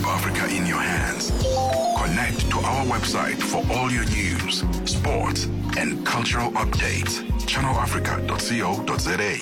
Africa in your hands. Connect to our website for all your news, sports, and cultural updates. channelafrica.co.za.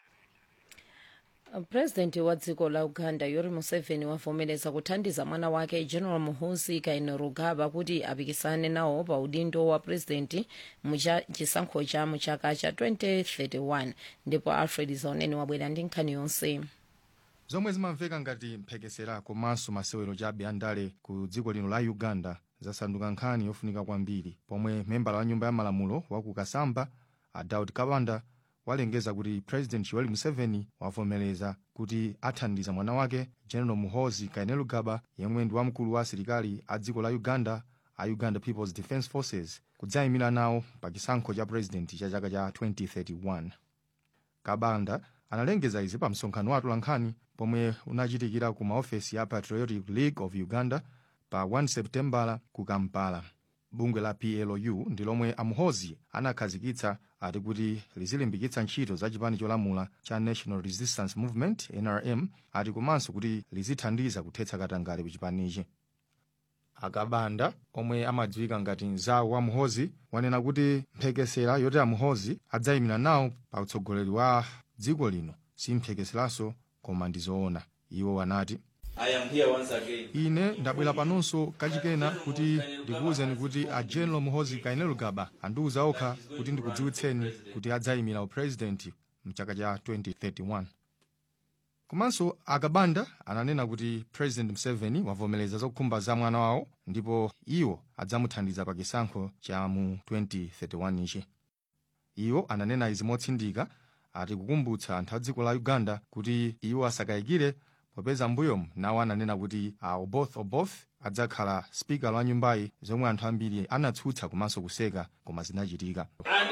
President wa dziko la Uganda Yoweri Museveni wavomereza kuthandiza mwana wake General Muhoozi Kainerugaba kuti apikisane nawo pa udindo wa president muchisankho cha muchaka cha 2031 ndipo Alfred Zaoneni wabwera ndi nkhani yonse. Zomwe zimamveka ngati mphekesera komanso masewero chabe andale ku dziko lino la Uganda zasanduka nkhani yofunika kwambiri pomwe membala wa nyumba ya malamulo wa ku Kasamba Daud Kabanda walengeza kuti President Yoweri Museveni wavomereza kuti athandiza mwana wake General Muhoozi Kainerugaba yemwe ndi wamkulu wa asilikali a dziko la Uganda a Uganda People's Defence Forces kudzayimira nawo pa chisankho cha president cha chaka cha 2031. Kabanda analengeza izi pa msonkhano wa atolankhani pomwe unachitikira ku maofesi ya Patriotic League of Uganda pa 1 Septembala ku Kampala. Bungwe la PLOU ndi lomwe Muhoozi anakhazikitsa ati kuti lizilimbikitsa ntchito za chipani cholamula cha National Resistance Movement NRM ati komanso kuti lizithandiza kuthetsa katangale ku chipanichi. Akabanda omwe amadziwika ngati mzawo wa Muhoozi wanena kuti mphekesera yoti Muhoozi adzayimira nawo pa utsogoleri wa dziko lino si mphekeseraso koma ndi zoona. Iwo wanati, I am here once again. Ine ndabwera panonso kachikena kuti ndikuwuzeni kuti a General Muhoozi Kainerugaba andiwuza okha kuti ndikudziwitseni kuti adzayimira upresident mchaka cha 2031. Komanso Akabanda ananena kuti President Museveni wavomereza zokhumba za mwana wawo ndipo iwo adzamuthandiza pa chisankho cha mu 2031 ichi. Iwo ananena izi motsindika ati kukumbutsa anthu a dziko la Uganda kuti iwo asakayikire popeza mbuyomu nawo ananena kuti Oboth adzakhala speaker wa nyumbayi zomwe anthu ambiri anatsutsa komanso kuseka koma zinachitika.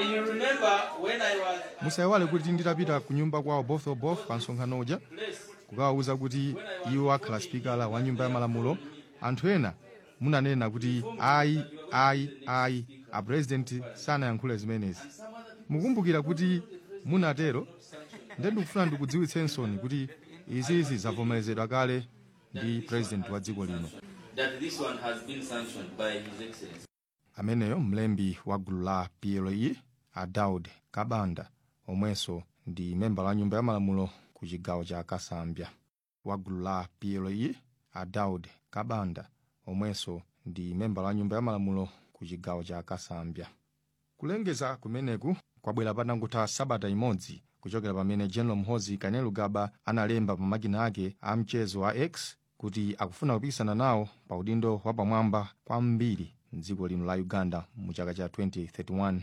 Musaiwale kuti nditapita ku nyumba kwa Oboth pa msonkhano uja kukawawuza kuti iwo akhala speaker wa nyumba ya malamulo, anthu ena munanena kuti ayi a president sanayankhule zimenezi. Mukumbukira kuti munatero ndikufuna ndikudziwitsensoni kuti izi zavomerezedwa kale ndi president wa dziko lino. Ameneyo mlembi wa gulu la PLOU Daud Kabanda omwenso ndi membala wa nyumba ya malamulo ku chigawo cha Kasambya. Wa gulu la PLOU Daud Kabanda omwenso ndi membala wa nyumba ya malamulo ku chigawo cha Kasambya. Kulengeza kumeneku kwabwera patangotha sabata imodzi kuchokera pamene General Muhoozi Kainerugaba analemba pa makina ake a mchezo wa X kuti akufuna kupikisana nawo pa udindo wapamwamba kwambiri mdziko lino la Uganda mu chaka cha 2031.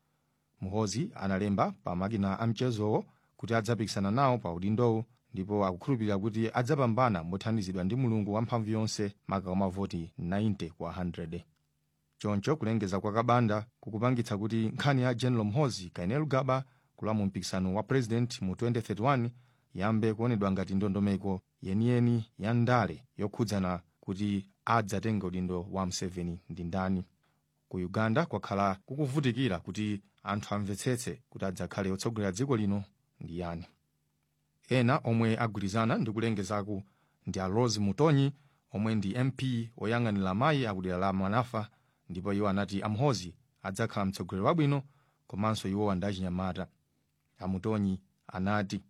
Muhoozi analemba pa makina a mchezowo kuti adzapikisana nawo pa udindowo ndipo akukhulupirira kuti adzapambana mothandizidwa ndi Mulungu wamphamvu yonse maka mavoti 90 kwa 100. Choncho kulengeza kwa Kabanda kukupangitsa kuti nkhani ya General Muhoozi Kainerugaba kula mu mpikisano wa president mu 2031 yambe kuonedwa ngati ndondomeko yeniyeni ya ndale yokhudzana kuti adzatenge udindo wa Museveni ndi ndani. Ku Uganda kwakhala kukuvutikira kuti anthu amvetsetse kuti adzakhale otsogolera dziko lino ndi yani. Ena omwe agwirizana ndi kulengezaku ndi a Rose Mutonyi omwe ndi MP oyang'anira mayi akudera la Manafa, ndipo iwo anati Muhoozi adzakhala mtsogoleri wabwino komanso iwo andachinyamata. Mutonyi anati,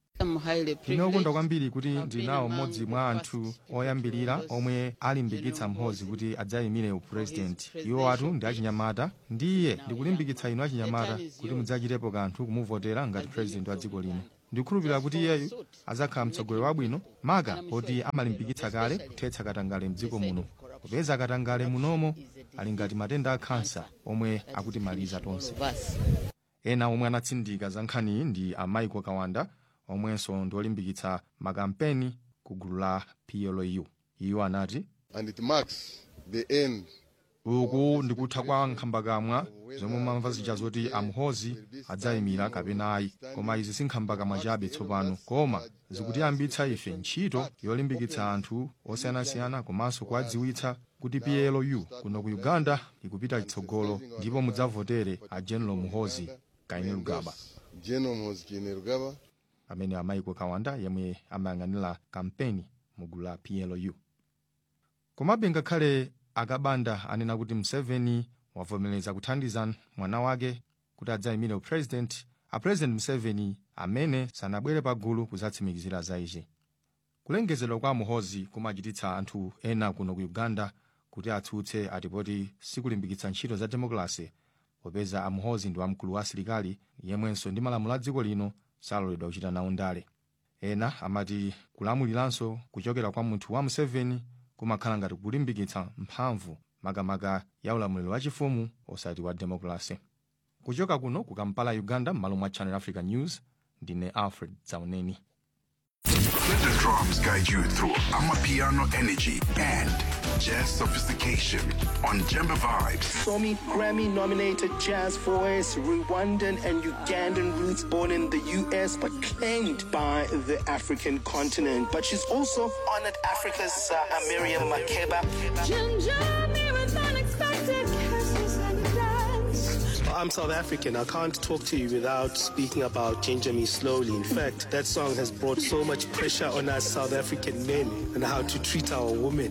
ine okondwa kwambiri kuti ndinawo mmodzi mwa anthu oyambirira omwe alimbikitsa Muhoozi kuti adzayimire upresident. Iwo atu ndi achinyamata, ndiye ndikulimbikitsa inu achinyamata kuti mudzachitepo kanthu kumuvotera ngati president wa dziko lino. Ndikukhulupirira kuti iyeyu adzakhala mtsogoleri wabwino maka poti amalimbikitsa kale kuthetsa katangale mdziko muno, popeza katangale munomo ali ngati matenda a kansa omwe akutimaliza tonse. Ena omwe anatsindika za nkhaniyi ndi Michael Kawanda omwenso ndi olimbikitsa makampeni ku gulu la PLOU. Iwo anati, and it marks the end. Uku ndikutha kwa nkhambakamwa zomwe mamva zija zoti Muhoozi adzayimira kapena ayi, koma izi si nkhambakamwa chabe tsopano, koma zikutiyambitsa ife ntchito yolimbikitsa anthu osiyanasiyana komanso kuwadziwitsa kuti PLOU kuno ku Uganda ikupita chitsogolo ndipo mudzavotere a General Muhoozi Kainerugaba. General Muhoozi Kainerugaba amene Michael Kawanda yemwe amayang'anira kampeni mu gulu la PLOU. Komabe ngakhale akabanda anena kuti Museveni wavomereza kuthandiza mwana wake kuti adzayimire upresident, President Museveni amene sanabwere pagulu kuzatsimikizira za ichi. Kulengezedwa kwa Muhoozi kumachititsa anthu ena kuno ku Uganda kuti atsutse atipoti sikulimbikitsa ntchito za demokrasi, popeza Muhoozi ndi wamkulu wa asilikali yemwenso ndi malamulo a dziko lino saloledwa kuchita nawo ndale. Ena amati kulamuliranso kuchokera kwa munthu wa Museveni kumakhala ngati kulimbikitsa mphamvu makamaka ya ulamuliro wachifumu osati wa demokrasi. Kuchoka kuno ku Kampala, Uganda, m'malo mwa Channel Africa News, ndine Alfred Zauneni. Let the drums guide you through Amapiano energy and jazz sophistication on Jemba Vibes. Somi Grammy-nominated jazz voice, Rwandan and Ugandan roots, born in the U.S. but claimed by the African continent. But she's also honored Africa's Miriam Makeba. I'm South African. I can't talk to you without speaking about Ginger Me Slowly. In fact, that song has brought so much pressure on us South African men and how to treat our women.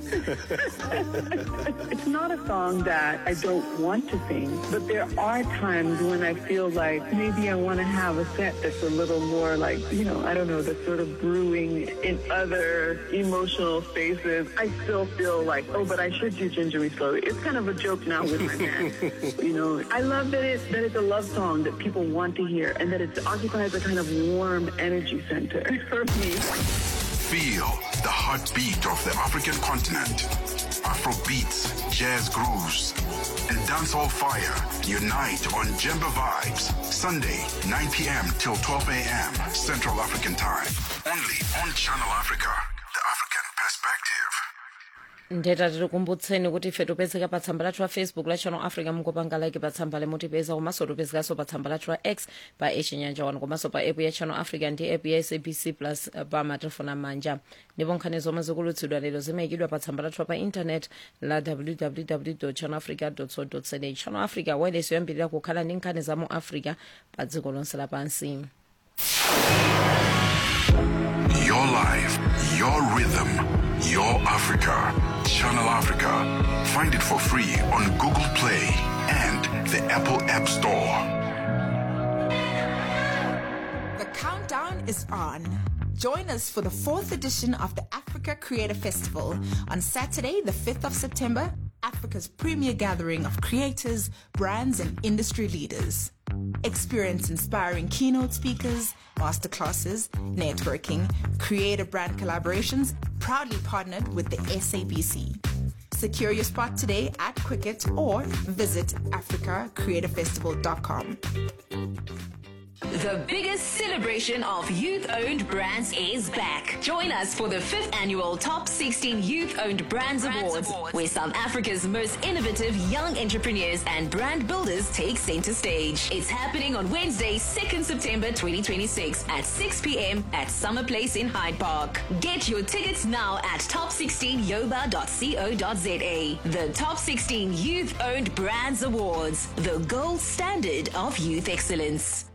It's not a song that I don't want to sing, but there are times when I feel like maybe I want to have a set that's a little more like, you know, I don't know, that's sort of brewing in other emotional spaces. I still feel like, oh, but I should do Ginger Me Slowly. It's kind of a joke now with my man. You know, I love that it's a love song that people want to hear and that it occupies a kind of warm energy center for me. Feel the heartbeat of the African continent. Afro beats, jazz grooves, and dancehall fire unite on Jemba Vibes. Sunday, 9 p.m. till 12 a.m. Central African Time. Only on Channel Africa, the African perspective. Ndeta tikukumbutseni kuti ife topezeka pa tsamba lathu la Facebook la Channel Africa, mungopanga like pa tsamba lemutipeza, komanso topezekanso pa tsamba lathu la X pa Chinyanja 1, komanso pa app ya Channel Africa ndi app ya SABC Plus pa matelefoni amanja. Ndipo nkhani zomwe zikulutsidwa lero zimayikidwa pa tsamba lathu pa internet la www.channelafrica.co.za. Channel Africa wireless yoyambirira kukhala ndi nkhani za mu Africa pa dziko lonse lapansi. Your life, your rhythm, your Africa. Channel Africa. Find it for free on Google Play and the Apple App Store. The countdown is on. Join us for the 4th edition of the Africa Creator Festival on Saturday, the 5th of September, Africa's premier gathering of creators, brands, and industry leaders. Experience inspiring keynote speakers, masterclasses, networking, creative brand collaborations, proudly partnered with the SABC. Secure your spot today at Quicket or visit africacreatorfestival.com. The biggest celebration of youth-owned brands is back. Join us for the 5th annual Top 16 Youth-Owned Brands Awards, where South Africa's most innovative young entrepreneurs and brand builders take center stage. It's happening on Wednesday, 2nd September 2026 at 6 p.m. at Summer Place in Hyde Park. Get your tickets now at top16yoba.co.za. The Top 16 Youth-Owned Brands Awards, the gold standard of youth excellence.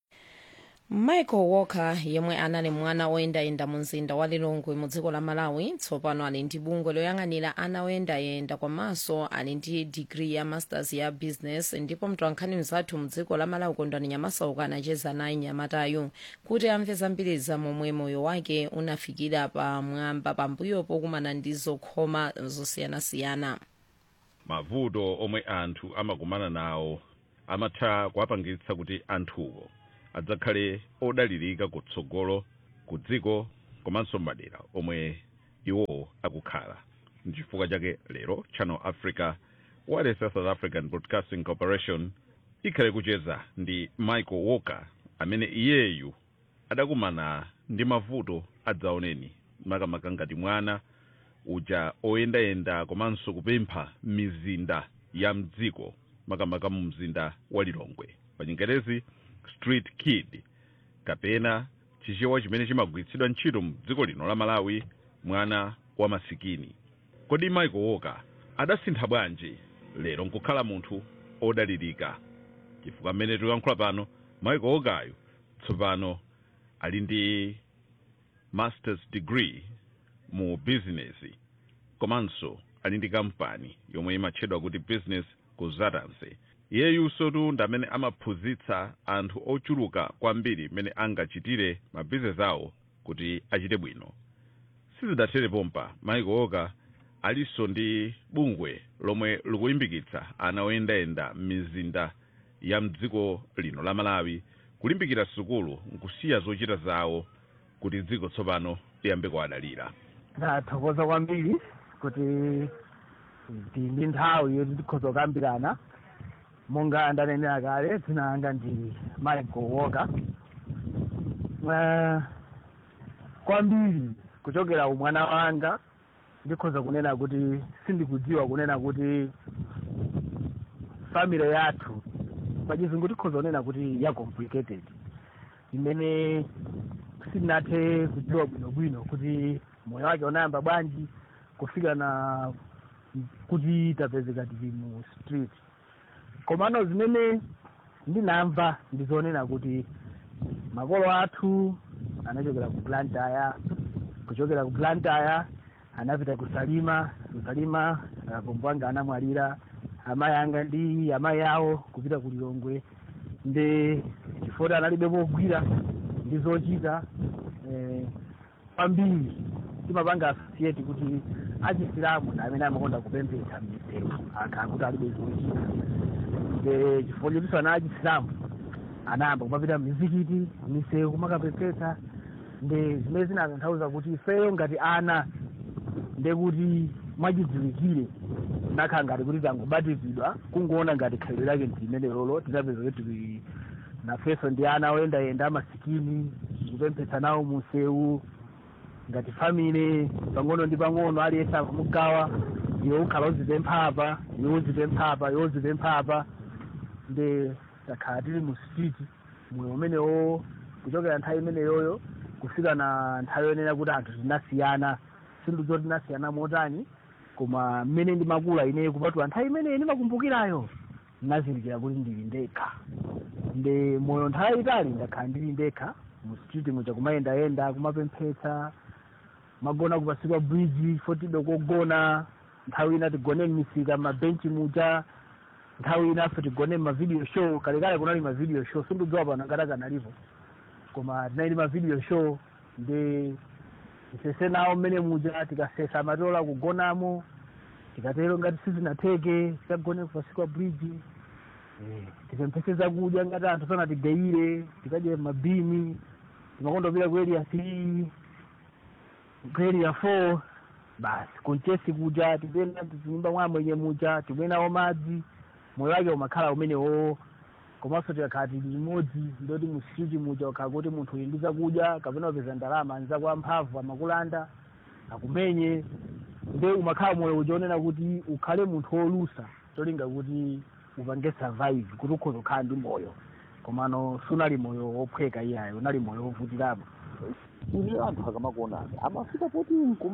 Michael Walker yemwe anali mwana oyendayenda mu mzinda wa Lilongwe mu dziko la Malawi tsopano ali ndi bungwe loyang'anira ana oyendayenda, komanso ali ndi degree ya masters ya business. Ndipo mtolankhani mzathu mu dziko la Malawi Kondwani Nyamasauka anacheza naye nyamatayo kuti amve zambiri za momwe moyo wake unafikira pamwamba pambuyo pokumana ndi zokhoma zosiyanasiyana. Mavuto omwe anthu amakumana nawo amatha kuwapangitsa kuti anthuwo adzakhale odalirika kutsogolo ku dziko komanso madera omwe iwo akukhala. N'chifukwa chake lero Channel Africa wireless ya South African Broadcasting Corporation ikhale kucheza ndi Michael Walker amene iyeyu adakumana ndi mavuto adzaoneni makamaka ngati mwana uja oyendayenda komanso kupempha mizinda ya mdziko makamaka mu mzinda wa Lilongwe. Pa Chingerezi street kid kapena chichewa chimene chimagwiritsidwa ntchito mu dziko lino la Malawi, mwana wa masikini. Kodi Michael Walker adasintha bwanji lero nkukhala munthu odalirika? Chifukwa mmene tikuyankhula pano, Michael Walker tsopano ali ndi master's degree mu business komanso ali ndi kampani yomwe imatchedwa kuti business consultancy. Iyeyunso tu ndamene amaphunzitsa anthu ochuluka kwambiri mmene angachitire mabizinesi awo kuti achite bwino. Sizidatere pompa, Michael Oka aliso ndi bungwe lomwe likulimbikitsa ana oyendayenda m'mizinda ya mdziko lino la Malawi kulimbikira sukulu nkusiya zochita zawo kuti dziko tsopano liyambe kuadalira. Ndathokoza kwambiri kuti ndi nthawi yoti tikhoza kukambirana. Monga ndanenera kale, dzina langa ndi Michael Oka. Kwambiri kuchokera umwana wanga ndikhoza kunena kuti sindikudziwa kunena kuti family yathu pachizungu tikhoza kunena kuti ya complicated, imene sinathe kudziwa bwinobwino kuti moyo wake unayamba bwanji kufika na kuti tapezeka tili mu street. Komano zimene ndinamva ndizonena kuti makolo athu anachokera ku Blantyre, kuchokera ku Blantyre anapita kusalima abambo anga anamwalira, amayi anga ndi amayi awo kupita ku Lilongwe, ndi chifukwa analibe mogwira ndi zochita. Kwambiri timapanga associate kuti achisilamu na amene amakonda kupembedza m'misewu akhala kuti alibe zochita. Chifukwa choti ana achisilamu anayamba kumapita m'mizikiti, m'misewu kumakapepesa, ndi zimene zinatanthauza kuti ifeyo ngati ana ndekuti mwachidziwikire nakhala ngati kuti tangobatizidwa kungoona ngati khalidwe lake ndimene lolo tinapeza kuti nafeso ndi ana oyendayenda amasikini kupemphetsa nawo musewu ngati family pang'ono ndi pang'ono aliyense akumugawa, iwe ukhala uzipempha apa, iwe uzipempha apa, ndi takhala tili mu street moyo umenewo kuchokera nthawi imeneyoyo kufika na nthawi yonena kuti anthu tinasiyana. Sindikuti tinasiyana motani, koma mmene ndimakula ine kupatula nthawi imene ndimakumbukirayo ndinazindikira kuti ndili ndekha. Ndi moyo nthawi itali ndakhala ndili ndekha mu street muja kumayendayenda kumapemphetsa, magona kupasidwa bridge fotido kogona, nthawi ina tigone m'misika mabenchi muja, nthawi ina afe tigone ma-video show. Kalekale kunali ma-video show, sindidziwa pano ngati akanalipo, koma tinali ma-video show. Ndi tisese nawo mmene muja tikasesa matola kugonamo, tikatero ngati sizinatheke tikagone kupasidwa bridge, tipemphese zakudya ngati anthu sanatigeire, tikadye mabini, timakondopita ku area 3 ku area 4, basi kunchesi kuja tipenda tinyumba mwamwenye muja timwenawo madzi, moyo wake umakhala umenewo. Komanso tikakhala tili limodzi ndoti mu street muja ukhala kuti munthu uli ndi zakudya kapena upeza ndalama anzako amphamvu amakulanda akumenye, ndi umakhala moyo uchionena kuti ukhale munthu wolusa tolinga kuti upange survive kuti ukhoza kukhala ndi moyo. Komano sunali moyo wophweka iyayo, unali moyo wovutirapo. Iye anthu akamakuonani amafika poti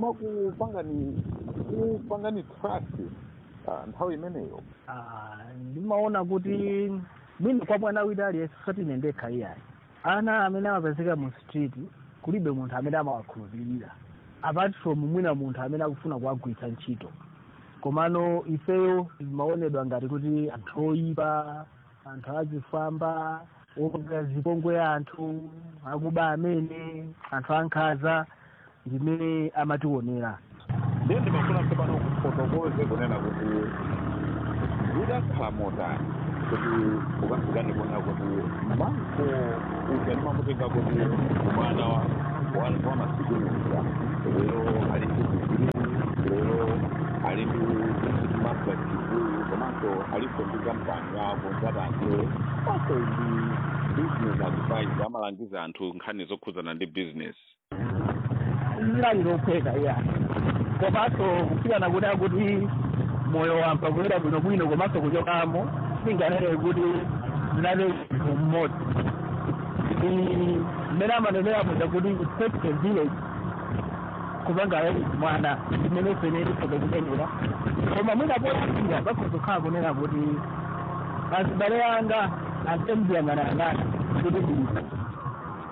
kupangani trust nthawi imeneyo. Ndimaona kuti mwina kwa mwana wina aliyense sati ndekha iyayi. Ana amene amapezeka mu street kulibe munthu amene amawakhulupirira apart from mwina munthu amene akufuna kuwagwiritsa ntchito. Komano ifeyo timaonedwa ngati kuti anthu oyipa, anthu azifamba, opanga zipongwe, anthu akuba amene, anthu ankhaza, ndimene amationera. Ndiye ndimafuna tsopano kufotokoze kunena kuti zidakhala motani kuti ukafikani kuona kuti manko uchanimamutenga kuti mwana wa masikinuza lero ali ndi lero ali ndi master degree, komanso alipo ndi kampani yako nzatanso maso ndi business advice amalangiza anthu nkhani zokhuzana ndi business. Ndinali lopheka iya komanso kufikana kuti moyo wampa kuenda bwinobwino komanso kuchokamo singanere kuti ndinali mmodzi. Mmene amanenera muja kuti it's a village kubanga mwana imene feneri kutenera, koma mwina potinga bakuzokhala kunena kuti azibale anga antembyangana kuti ndisa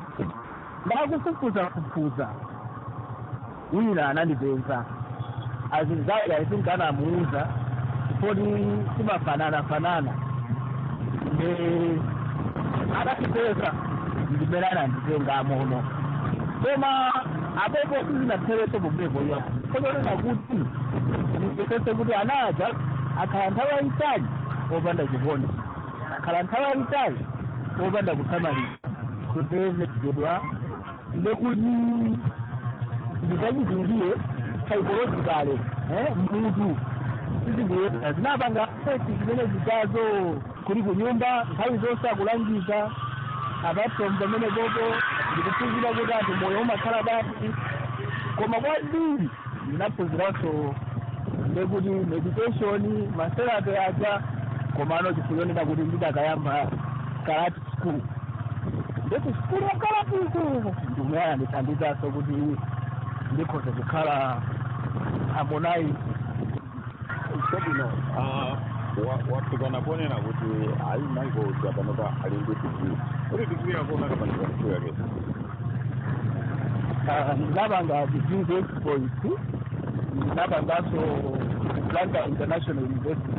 ndakufufuza wina anandipeza azinzake aisingana muuza chifoti timafanana adatipesa ndimelana nditenga mono koma apepo sizinathereso pomwepo iyo kotonena kuti ndipesese kuti anaja akhala nthawi yayitali opanda chikondi akhala nthawi yayitali opanda kuthamaliza kuteze tidwa ndekuti ndikachizingiye psychologically mutu sizingiyeza zinapanga fesi zimene zijazo kuli kunyumba nthawi zonse akulangiza apatsom pamene popo ndikuphunzira kuti anthu moyo umakhala basi koma kwambiri ndinaphunziranso ndekuti meditation maserape aja komano chifuyonera kuti ndidakayamba karate school ndeti school ya karate ndimuyana ndithandizanso kuti ndikhoza kukhala harmonize sobino wafikana kuonena kuti ayi Michael Japanoka ali ndi degree kuti degree yako unakapandika degree yake ndinapanga degree 8.2 ndinapanganso Atlanta International University.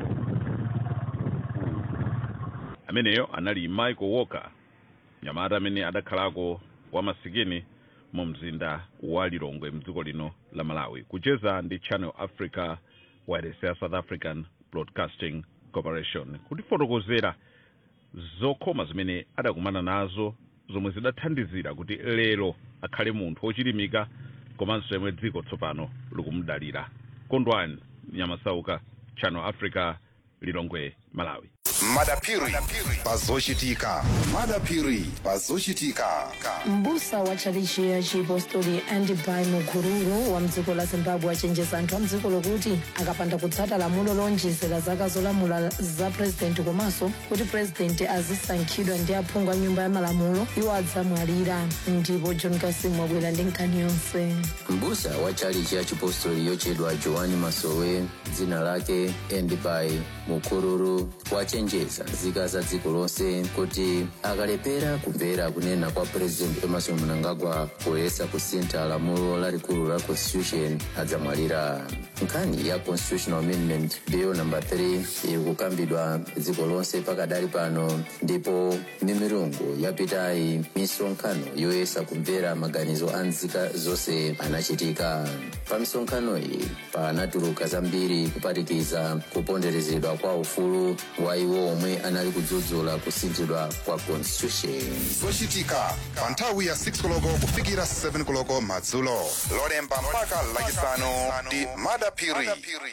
ameneyo anali Michael Walker nyamata amene adakhalako wamasikini mu mzinda wa Lilongwe mdziko lino la Malawi kucheza ndi Channel Africa wireless ya South African Broadcasting Corporation kuti fotokozera zokhoma zimene adakumana nazo zomwe zidathandizira kuti lero akhale munthu wochilimika komanso yemwe dziko tsopano likumudalira. Kondwani Nyamasauka, Channel Africa, Lilongwe, Malawi. Madapiri pazochitika. Madapiri pazochitika. Mbusa wa chalichi ya Chipostori Andibai Mukururu wa mdziko la Zimbabwe achenjeza anthu a mdziko lokuti akapanda kutsata lamulo lonjezera zaka zolamula za president komanso kuti president azisankhidwa ndi aphungu a nyumba ya malamulo iwo adzamwalira. Ndipo John Kasimu wabwera ndi nkhani yonse. Mbusa wa chalichi ya Chipostori yochedwa Joani Masowe dzina lake Andibai Mukururu wachenjeza nzika za dziko lonse kuti akalepera kumvera kunena kwa president Emerson Mnangagwa poyesa kusintha lamulo lalikulu la constitution adzamwalira. Nkhani ya constitutional amendment bill number 3 ikukambidwa dziko lonse pakadali pano ndipo mimirungu yapitayi misonkhano yoyesa kumvera maganizo a nzika zonse anachitika. Pa misonkhano iyi panatuluka zambiri kupatikiza kuponderezedwa kwa ufulu wa iwo omwe anali kudzudzula kusinthidwa kwa constitution. Zochitika pa nthawi ya 6 koloko kufikira 7 koloko madzulo lolemba mpaka lachisanu ndi Madapiri.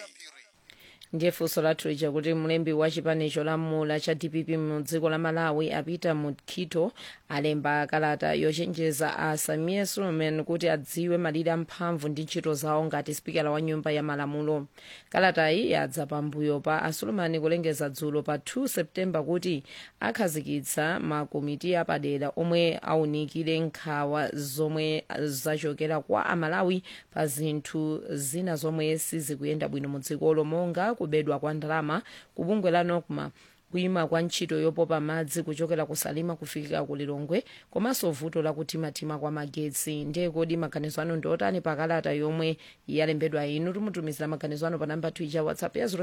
Ndiye funso lathu lija kuti mlembi wa chipani cholamula cha DPP mu dziko la Malawi apita mu Quito alemba kalata yochenjeza a Samia Suleiman kuti adziwe malire amphamvu ndi ntchito zawo ngati spikala wa nyumba ya malamulo. Kalatayi yadza pambuyo pa Suleiman kulengeza dzulo pa 2 Septemba kuti akhazikitsa makomiti apadera omwe aunikire nkhawa zomwe zachokera kwa Amalawi pa zinthu zina zomwe sizikuyenda bwino mu dzikolo monga kubedwa kwa ndalama kubungwe la Nokma kuima kwa ntchito yopopa madzi kuchokera kusalima kufikira ku Lilongwe komanso vuto la kutimatima kwa magetsi. Ndiye kodi maganizo anu ndiotani pa kalata yomwe yalembedwa inu? Tumutumizira maganizo anu pa namba ya WhatsApp ya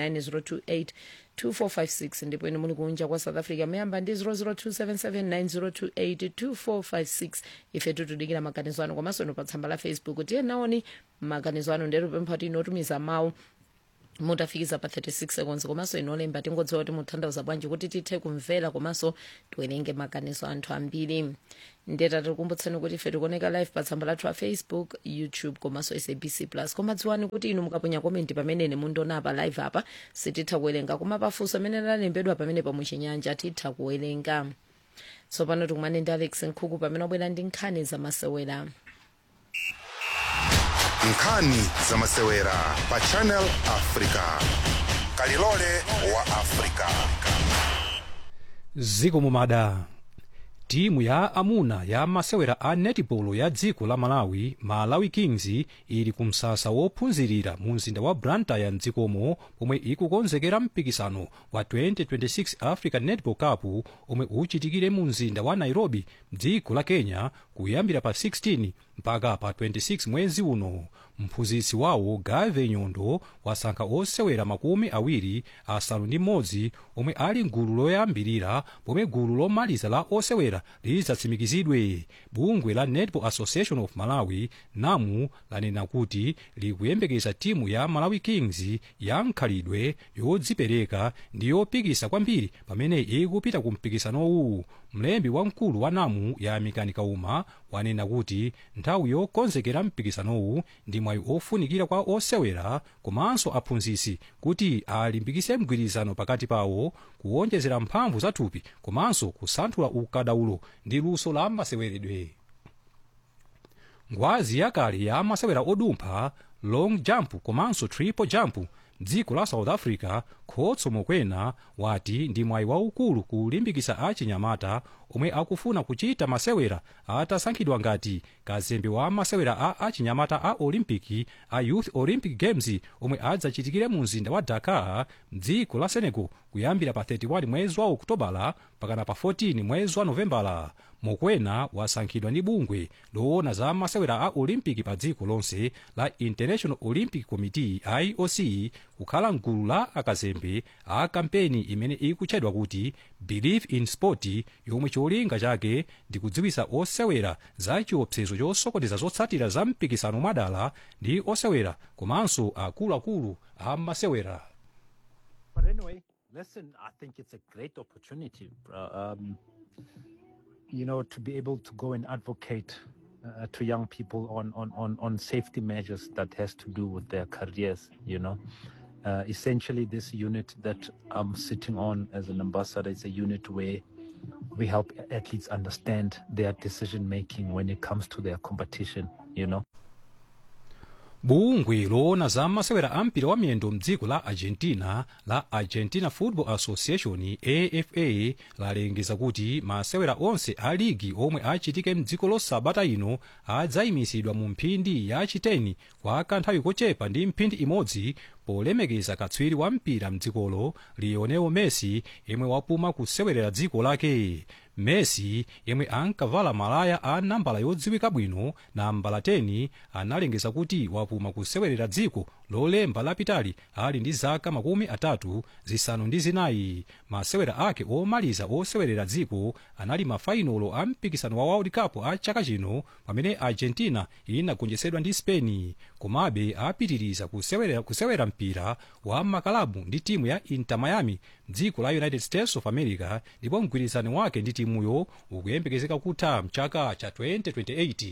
0790282456 ndipo inu muli kunja kwa South Africa muyamba ndi 0027790282456. ife tutudikira maganizo anu komanso inu pa tsamba la Facebook tiye naoni maganizo anu ndero pempha kuti inotumiza mawu mutafikiza pa 36 seconds komanso inolemba tingodziwa kuti mutanthauza bwanji kuti tithe kumvera komanso tiwerenge maganizo anthu ambiri. Ndeta tikukumbutsani kuti ife tikuoneka live pa tsamba lathu la Facebook, YouTube komanso SABC Plus. Koma dziwani kuti inu mukaponya comment pamene mundiona pa live apa sititha kuwerenga koma pafunso amene lalembedwa pamene pa muchinyanja titha kuwerenga. Tsopano tikumane ndi Alex Nkhuku pamene wabwera ndi nkhani za masewera. Nkhani za masewera pa Channel Africa. Kalilole wa Africa. Ziko mumada. Timu ya amuna ya masewera a netball ya dziko la Malawi Kings ili kumsasa wophunzirira mu mzinda wa Blantyre mdzikomo pomwe ikukonzekera mpikisano wa 2026 African Netball Cup omwe uchitikire mu mzinda wa Nairobi mdziko la Kenya kuyambira pa 16 mpaka pa 26 mwezi uno. mphunzitsi wawo Gave Nyondo wasankha osewera makumi awiri asanu ndi mmodzi omwe ali mgulu loyambirira pomwe gulu lomaliza la osewera lidzatsimikizidwe. bungwe la Netball Association of Malawi namu lanena kuti likuyembekeza timu ya Malawi Kings ya mkhalidwe yodzipereka ndi yopikisa kwambiri pamene ikupita ku mpikisanowu. mlembi wamkulu wa namu ya Mikani Kauma wanena kuti nthawi yokonzekera mpikisanowu ndi mwayi ofunikira kwa osewera komanso aphunzitsi kuti alimbikise mgwirizano pakati pawo, kuwonjezera mphamvu za thupi komanso kusanthula ukadaulo ndi luso la maseweredwe. ngwazi yakale ya masewera odumpha long jump komanso triple jump dziko la South Africa Khotso Mokoena wati ndi mwayi waukulu kulimbikisa achinyamata omwe akufuna kuchita masewera atasankhidwa ngati kazembe wa masewera a achinyamata a Olimpiki a Youth Olympic Games omwe adzachitikire mu mzinda wa Dakar mdziko la Senegal kuyambira pa 31 mwezi wa Okutobala pakana pa 14 mwezi wa Novembala. Mokoena wasankhidwa ndi bungwe loona za masewera a Olimpiki pa dziko lonse la International Olympic Committee IOC kukhala mgulu la akazembe a kampeni imene ikutchedwa kuti Believe in Sport, yomwe cholinga chake ndi kudziwisa osewera za chiopsezo chosokoneza zotsatira za mpikisano mwadala ndi osewera komanso akuluakulu a masewera. But anyway, listen, I think it's a great opportunity, to be able to go and advocate to young people on safety measures that has to do with their careers, Essentially, this unit that I'm sitting on as an ambassador is a unit where we help athletes understand their decision-making when it comes to their competition, bungwe loona za masewera ampira wa miyendo mdziko la Argentina la Argentina Football Association AFA lalengeza kuti masewera onse a ligi omwe achitike mdziko lo Sabata ino adzayimisidwa mu mphindi ya chiteni kwa kanthawi kochepa ndi mphindi imodzi polemekeza katswiri wa mpira mdzikolo Lionel Messi yemwe wapuma kusewerera dziko lake. Messi yemwe ankavala malaya a nambala yodziwika bwino nambala 10 analengeza kuti wapuma kusewerera dziko lolemba lapitali ali ndi zaka 34. masewera ake omaliza osewerera dziko anali mafainolo a mpikisano wa World Cup a chaka chino pamene Argentina inagonjetsedwa ndi Spain, komabe apitiriza kusewera mpira wa makalabu ndi timu ya Inter Miami dziko la United States of America, ndipo mgwirizano wake ndi timuyo ukuyembekezeka kutha mchaka cha 2028.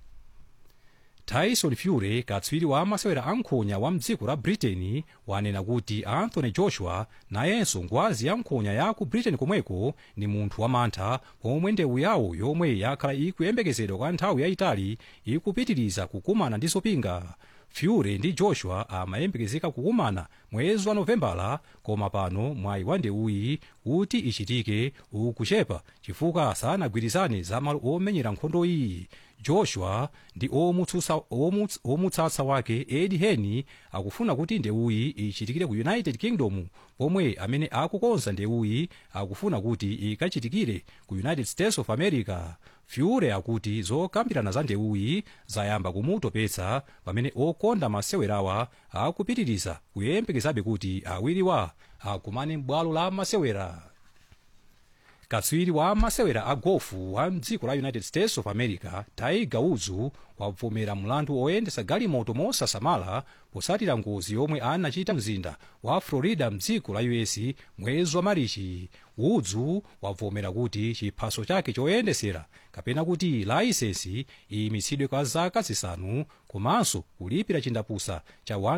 Tyson Fury, katswiri wa masewera ankhonya wa mdziko la Britain, wanena kuti Anthony Joshua nayenso ngwazi ya nkhonya ya ku Britain komweko ni munthu wamantha pomwe ndewu yawo yomwe yakhala ikuyembekezedwa kwa nthawi yayitali ikupitiriza kukumana ndi zopinga. Fury ndi Joshua amayembekezeka kukumana mwezi wa Novembala, koma pano mwayi wa ndewuyi kuti ichitike ukuchepa chifukwa sanagwirizane za malo omenyera nkhondoyi. Joshua ndi omutsatsa wake Eddie Hearn akufuna kuti ndewuyi ichitikire ku United Kingdom, pomwe amene akukonza ndewuyi akufuna kuti ikachitikire ku United States of America. Fury akuti zokambirana za ndewuyi zayamba kumutopetsa pamene okonda masewerawa akupitiriza kuyembekezabe kuti awiriwa akumane m'bwalo la masewera. Katswiri wa masewera a gofu wa mdziko la United States of America Tiger Woods wavomera mlandu oyendesa galimoto mosasamala posatira ngozi yomwe anachita mzinda wa Florida mdziko la US mwezi wa Marichi. Woods wavomera kuti chiphaso chake choyendesera kapena kuti layisensi iyimitsidwe kwa zaka zisanu komanso kulipira chindapusa cha